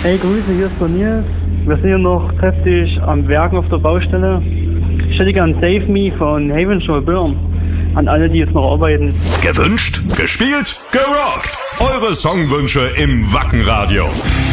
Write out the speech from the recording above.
Hey, Grüße, hier ist der Nils. Wir sind hier noch kräftig am Werken auf der Baustelle. Ich hätte gern Save Me von Haven Show Burn an alle, die jetzt noch arbeiten. Gewünscht, gespielt, gerockt. Eure Songwünsche im Wacken Radio.